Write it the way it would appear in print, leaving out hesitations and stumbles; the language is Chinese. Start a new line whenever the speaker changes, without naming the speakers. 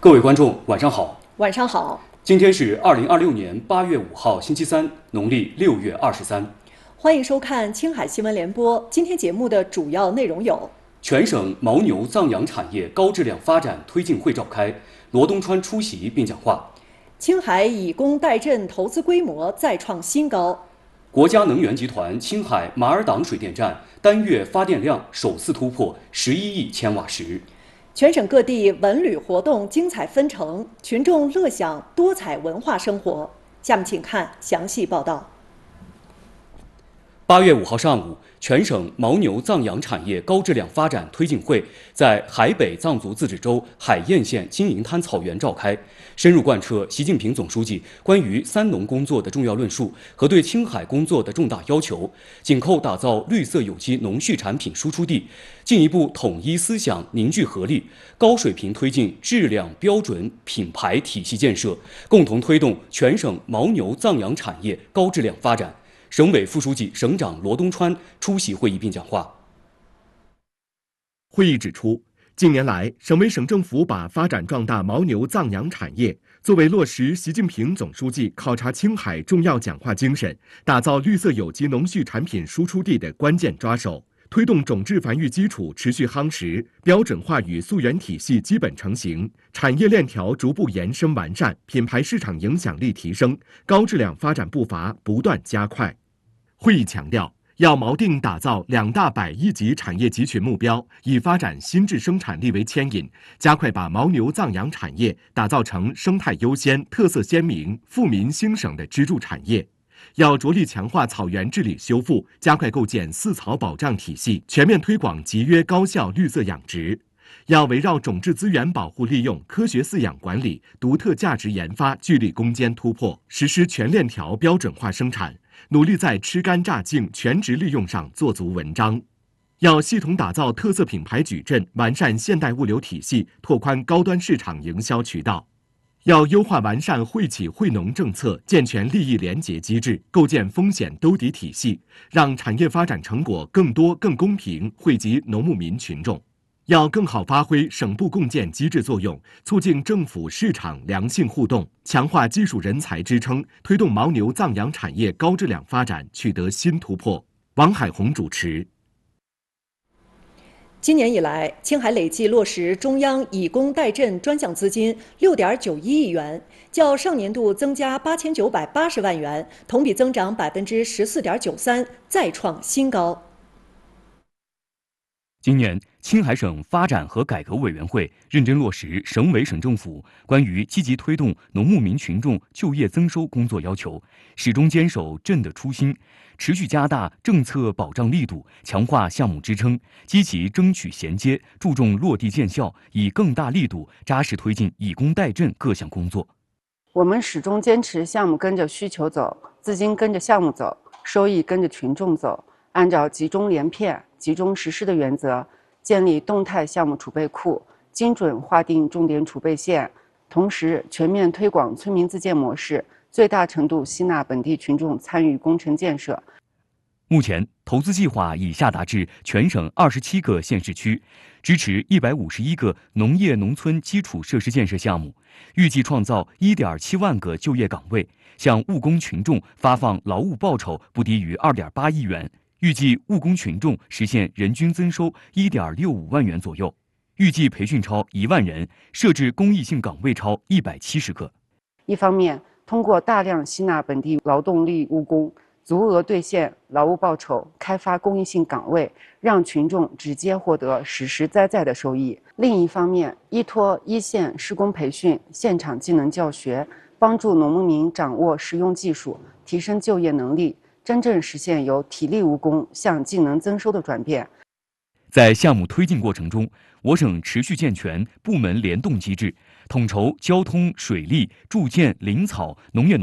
各位观众，晚上好。
晚上好。
今天是2026年8月5号，星期三，农历6月23。
欢迎收看青海新闻联播。今天节目的主要内容有：
全省牦牛藏养产业高质量发展推进会召开，罗东川出席并讲话；
青海以工代赈投资规模再创新高；
国家能源集团青海马尔党水电站单月发电量首次突破11亿千瓦时。
全省各地文旅活动精彩纷呈，群众乐享多彩文化生活。下面请看详细报道。
8月5号上午，全省牦牛藏养产业高质量发展推进会在海北藏族自治州海晏县金银滩草原召开，深入贯彻习近平总书记关于三农工作的重要论述和对青海工作的重大要求，紧扣打造绿色有机农畜产品输出地，进一步统一思想，凝聚合力，高水平推进质量标准品牌体系建设，共同推动全省牦牛藏养产业高质量发展。省委副书记、省长罗东川出席会议并讲话。
会议指出，近年来，省委省政府把发展壮大牦牛藏养产业作为落实习近平总书记考察青海重要讲话精神、打造绿色有机农畜产品输出地的关键抓手，推动种质繁育基础持续夯实，标准化与溯源体系基本成型，产业链条逐步延伸完善，品牌市场影响力提升，高质量发展步伐不断加快。会议强调，要锚定打造2大100亿级产业集群目标，以发展新质生产力为牵引，加快把牦牛藏养产业打造成生态优先、特色鲜明、富民兴省的支柱产业。要着力强化草原治理修复，加快构建4草保障体系，全面推广集约高效绿色养殖。要围绕种质资源保护利用、科学饲养管理、独特价值研发聚力攻坚突破，实施全链条标准化生产，努力在吃干榨净全值利用上做足文章。要系统打造特色品牌矩阵，完善现代物流体系，拓宽高端市场营销渠道。要优化完善惠企惠农政策，健全利益联结机制，构建风险兜底体系，让产业发展成果更多更公平惠及农牧民群众。要更好发挥省部共建机制作用，促进政府市场良性互动，强化技术人才支撑，推动牦牛藏养产业高质量发展取得新突破。王海红主持。
今年以来，青海累计落实中央以工代赈专项资金6.91亿元，较上年度增加8980万元，同比增长14.93%，再创新高。
今年，青海省发展和改革委员会认真落实省委省政府关于积极推动农牧民群众就业增收工作要求，始终坚守赈的初心，持续加大政策保障力度，强化项目支撑，积极争取衔接，注重落地见效，以更大力度扎实推进以工代赈各项工作。
我们始终坚持项目跟着需求走，资金跟着项目走，收益跟着群众走，按照集中连片、集中实施的原则，建立动态项目储备库，精准划定重点储备线，同时全面推广村民自建模式，最大程度吸纳本地群众参与工程建设。
目前，投资计划已下达至全省27个县市区，支持151个农业农村基础设施建设项目，预计创造1.7万个就业岗位，向务工群众发放劳务报酬不低于2.8亿元。预计务工群众实现人均增收1.65万元左右，预计培训超1万人，设置公益性岗位超170个。
一方面，通过大量吸纳本地劳动力务工，足额兑现劳务报酬，开发公益性岗位，让群众直接获得实实在在的收益；另一方面，依托一线施工培训、现场技能教学，帮助农牧民掌握实用技术，提升就业能力，真正实现由体力务工向技能增收的转变。
在项目推进过程中，我省持续健全部门联动机制，统筹交通、水利、住建、林草、农业